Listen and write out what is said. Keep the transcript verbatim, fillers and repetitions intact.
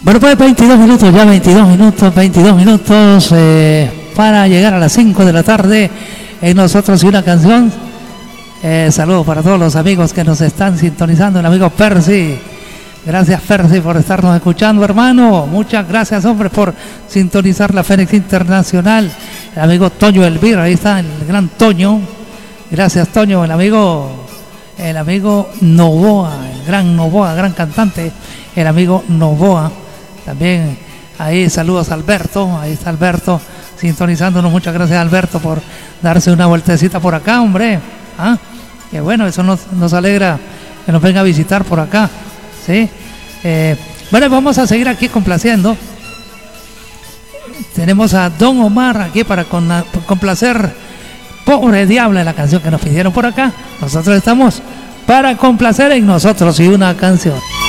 Bueno, pues veintidós minutos, ya veintidós minutos, veintidós minutos eh, para llegar a las cinco de la tarde en Nosotros y una Canción. Eh, saludos para todos los amigos que nos están sintonizando, el amigo Percy. Gracias, Percy, por estarnos escuchando, hermano. Muchas gracias, hombre, por sintonizar la Fénix Internacional. El amigo Toño Elvira, ahí está el gran Toño. Gracias, Toño. El amigo, el amigo Novoa, el gran Novoa, gran cantante, el amigo Novoa. También ahí saludos a Alberto, ahí está Alberto sintonizándonos. Muchas gracias, Alberto, por darse una vueltecita por acá, hombre. ¿Ah? Que bueno, eso nos, nos alegra que nos venga a visitar por acá, ¿sí? Eh, bueno, vamos a seguir aquí complaciendo. Tenemos a Don Omar aquí para con, complacer Pobre Diabla, la canción que nos pidieron por acá. Nosotros estamos para complacer en Nosotros y una Canción.